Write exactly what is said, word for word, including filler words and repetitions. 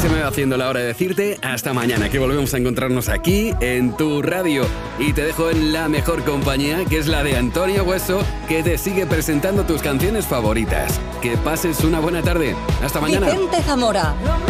se me va haciendo la hora de decirte hasta mañana, que volvemos a encontrarnos aquí en tu radio. Y te dejo en la mejor compañía, que es la de Antonio Hueso, que te sigue presentando tus canciones favoritas. Que pases una buena tarde. Hasta mañana. Vicente Zamora.